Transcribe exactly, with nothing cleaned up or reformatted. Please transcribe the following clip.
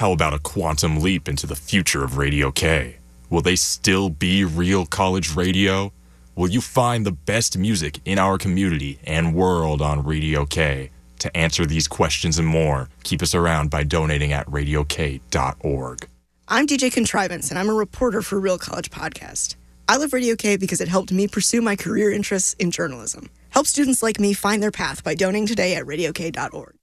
How about a quantum leap into the future of Radio K? Will they still be real college radio? Will you find the best music in our community and world on Radio K? To answer these questions and more, keep us around by donating at radio k dot org. I'm D J Contrivance, and I'm a reporter for Real College Podcast. I love Radio K because it helped me pursue my career interests in journalism. Help students like me find their path by donating today at radio k dot org.